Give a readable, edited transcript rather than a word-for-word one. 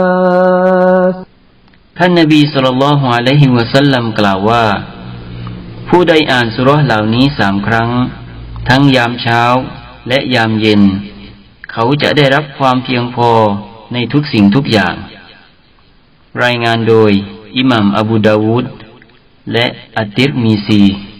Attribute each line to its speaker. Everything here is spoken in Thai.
Speaker 1: ท่านนบีศ็อลลัลลอฮุอะลัยฮิวะซัลลัมกล่าวว่าผู้ใดอ่านซูเราะห์เหล่านี้3 ครั้งทั้งยามเช้าและยามเย็นเขาจะได้รับความเพียงพอในทุกสิ่งทุกอย่างรายงานโดยอิหม่ามอบูดาวูดและอัตติรมีซี